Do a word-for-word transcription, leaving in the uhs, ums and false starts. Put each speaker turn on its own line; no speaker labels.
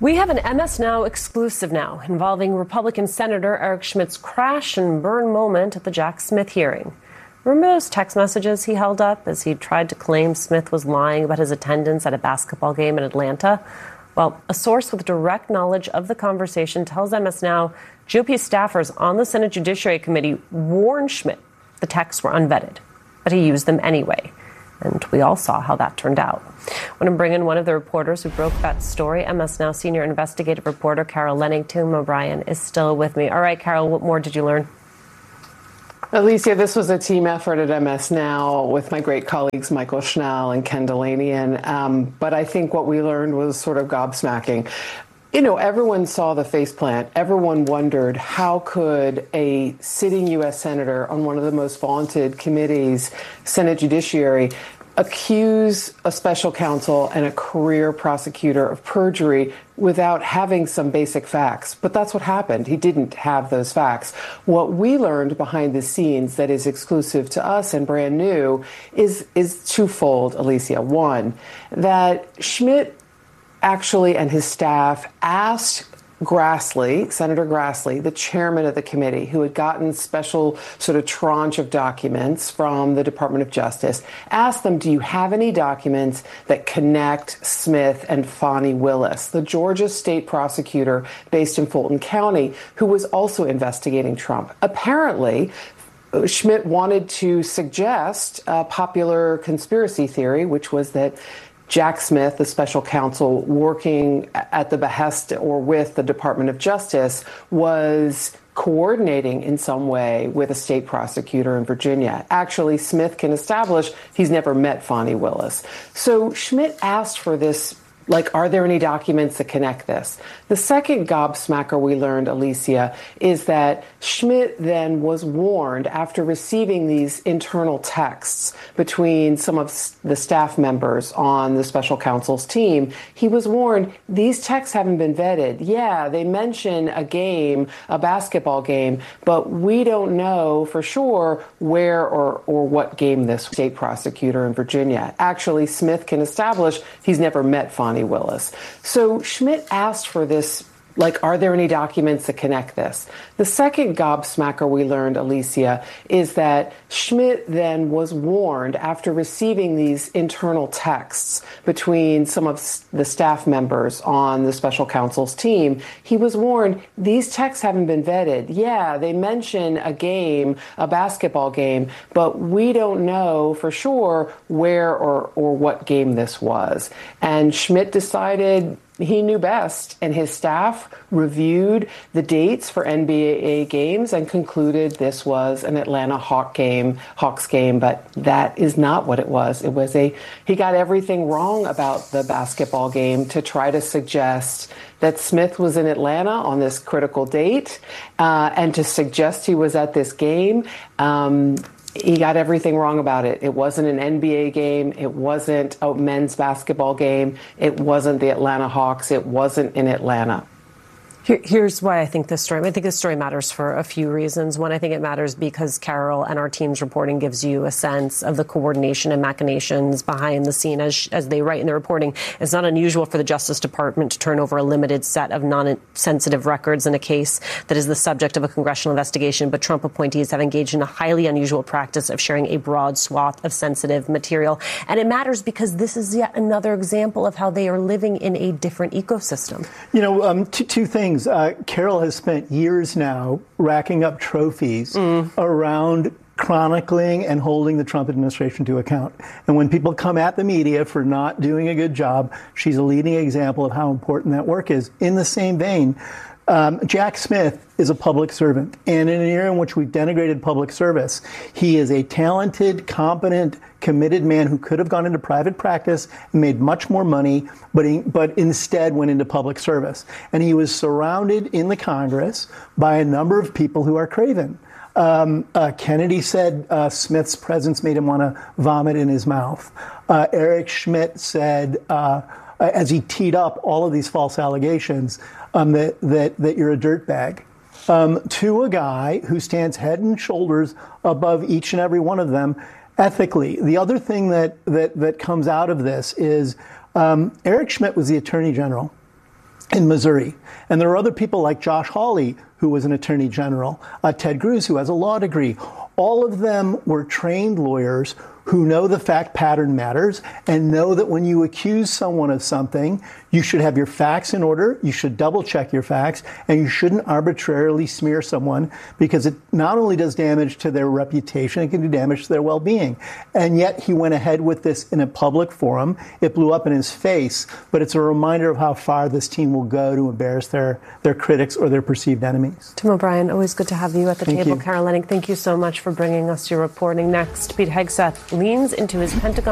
We have an M S Now exclusive now involving Republican Senator Eric Schmidt's crash and burn moment at the Jack Smith hearing. Remember those text messages he held up as he tried to claim Smith was lying about his attendance at a basketball game in Atlanta? Well, a source with direct knowledge of the conversation tells M S Now G O P staffers on the Senate Judiciary Committee warned Schmidt the texts were unvetted, but he used them anyway. And we all saw how that turned out. I want to bring in one of the reporters who broke that story. M S Now senior investigative reporter Carol Leonnig. Tim O'Brien is still with me. All right, Carol, what more did you learn?
Alicia, this was a team effort at M S Now with my great colleagues Michael Schnell and Ken Delanian. Um, but I think what we learned was sort of gobsmacking. You know, everyone saw the faceplant. Everyone wondered how could a sitting U S senator on one of the most vaunted committees, Senate Judiciary, accuse a special counsel and a career prosecutor of perjury without having some basic facts. But that's what happened. He didn't have those facts. What we learned behind the scenes that is exclusive to us and brand new is, is twofold, Alicia. One, that Schmidt actually and his staff asked Grassley, Senator Grassley, the chairman of the committee, who had gotten special sort of tranche of documents from the Department of Justice, asked them, do you have any documents that connect Smith and Fani Willis, the Georgia state prosecutor based in Fulton County, who was also investigating Trump? Apparently, Schmidt wanted to suggest a popular conspiracy theory, which was that Jack Smith, the special counsel working at the behest or with the Department of Justice, was coordinating in some way with a state prosecutor in Virginia. Actually, Smith can establish he's never met Fani Willis. So Schmidt asked for this, like, are there any documents that connect this? The second gobsmacker we learned, Alicia, is that Schmidt then was warned after receiving these internal texts between some of the staff members on the special counsel's team. He was warned, these texts haven't been vetted. Yeah, they mention a game, a basketball game, but we don't know for sure where or, or what game this state prosecutor in Virginia. Actually, Smith can establish he's never met Fani Willis. So Schmidt asked for this, like, are there any documents that connect this? The second gobsmacker we learned, Alicia, is that Schmidt then was warned after receiving these internal texts between some of the staff members on the special counsel's team. He was warned, these texts haven't been vetted. Yeah, they mention a game, a basketball game, but we don't know for sure where or, or what game this was. And Schmidt decided he knew best, and his staff reviewed the dates for N B A games and concluded this was an Atlanta Hawk game, Hawks game, but that is not what it was. It was a, he got everything wrong about the basketball game to try to suggest that Smith was in Atlanta on this critical date, uh, and to suggest he was at this game. Um, He got everything wrong about it. It wasn't an N B A game. It wasn't a men's basketball game. It wasn't the Atlanta Hawks. It wasn't in Atlanta.
Here, here's why I think this story, I think this story matters for a few reasons. One, I think it matters because Carol and our team's reporting gives you a sense of the coordination and machinations behind the scene. As, as they write in the reporting, it's not unusual for the Justice Department to turn over a limited set of non-sensitive records in a case that is the subject of a congressional investigation. But Trump appointees have engaged in a highly unusual practice of sharing a broad swath of sensitive material. And it matters because this is yet another example of how they are living in a different ecosystem.
You know, um, two, two things. Uh, Carol has spent years now racking up trophies mm. around chronicling and holding the Trump administration to account. And when people come at the media for not doing a good job, she's a leading example of how important that work is. In the same vein, Um, Jack Smith is a public servant, and in an era in which we've denigrated public service, he is a talented, competent, committed man who could have gone into private practice and made much more money, but he, but instead went into public service. And he was surrounded in the Congress by a number of people who are craven. Um, uh, Kennedy said uh, Smith's presence made him want to vomit in his mouth. Uh, Eric Schmidt said, uh, as he teed up all of these false allegations, um, that, that, that you're a dirtbag, um, to a guy who stands head and shoulders above each and every one of them ethically. The other thing that, that, that comes out of this is um, Eric Schmidt was the Attorney General. in Missouri. And there are other people like Josh Hawley, who was an attorney general, uh, Ted Cruz, who has a law degree. All of them were trained lawyers who know the fact pattern matters and know that when you accuse someone of something, you should have your facts in order, you should double check your facts, and you shouldn't arbitrarily smear someone because it not only does damage to their reputation, it can do damage to their well-being. And yet he went ahead with this in a public forum. It blew up in his face, but it's a reminder of how far this team will go to embarrass their, their critics or their perceived enemies.
Tim O'Brien, always good to have you at the
Thank
table.
you.
Carol Leonnig, thank you so much for bringing us your reporting. Next, Pete Hegseth leans into his Pentagon